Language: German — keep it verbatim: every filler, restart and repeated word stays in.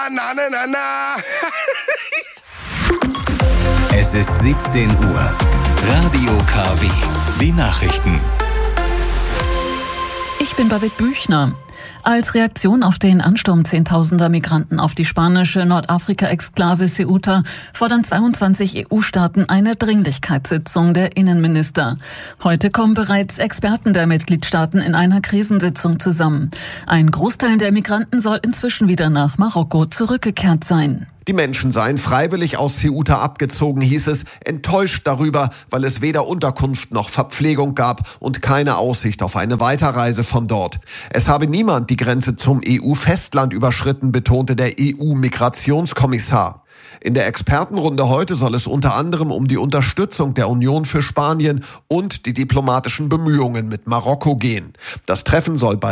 na, na, na, na. Es ist siebzehn Uhr. Radio K W. Die Nachrichten. Ich bin Babette Büchner. Als Reaktion auf den Ansturm zehntausender Migranten auf die spanische Nordafrika-Exklave Ceuta fordern zweiundzwanzig E U-Staaten eine Dringlichkeitssitzung der Innenminister. Heute kommen bereits Experten der Mitgliedstaaten in einer Krisensitzung zusammen. Ein Großteil der Migranten soll inzwischen wieder nach Marokko zurückgekehrt sein. Die Menschen seien freiwillig aus Ceuta abgezogen, hieß es, enttäuscht darüber, weil es weder Unterkunft noch Verpflegung gab und keine Aussicht auf eine Weiterreise von dort. Es habe niemand die Grenze zum E U-Festland überschritten, betonte der E U-Migrationskommissar. In der Expertenrunde heute soll es unter anderem um die Unterstützung der Union für Spanien und die diplomatischen Bemühungen mit Marokko gehen. Das Treffen soll bei